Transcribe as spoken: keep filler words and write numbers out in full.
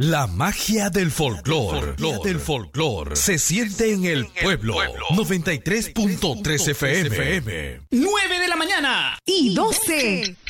La magia del folclor, del folclor, se siente en el pueblo. noventa y tres punto tres F M. nueve de la mañana y doce.